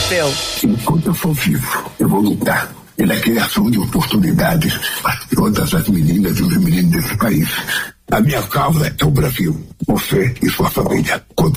europeu. Enquanto eu for vivo, eu vou lutar pela criação de oportunidades para todas as meninas e os meninos desse país. A minha causa é o Brasil. Você e sua família.